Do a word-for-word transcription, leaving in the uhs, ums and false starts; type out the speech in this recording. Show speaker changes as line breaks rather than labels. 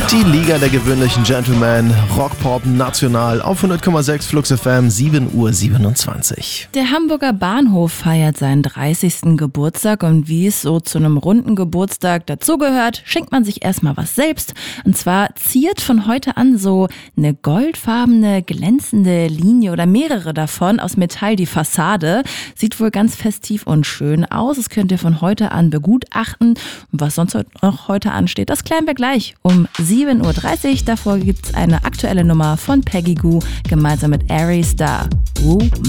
Die Liga der gewöhnlichen Gentlemen, Rockpop national auf hundert Komma sechs Flux F M, sieben Uhr siebenundzwanzig.
Der Hamburger Bahnhof feiert seinen dreißigsten Geburtstag und wie es so zu einem runden Geburtstag dazugehört, schenkt man sich erstmal was selbst. Und zwar ziert von heute an so eine goldfarbene, glänzende Linie oder mehrere davon aus Metall die Fassade. Sieht wohl ganz festiv und schön aus. Das könnt ihr von heute an begutachten. Und was sonst noch heute ansteht, das klären wir gleich um sieben Uhr dreißig. Davor gibt's eine aktuelle Nummer von Peggy Gou gemeinsam mit Ari Star. Woman.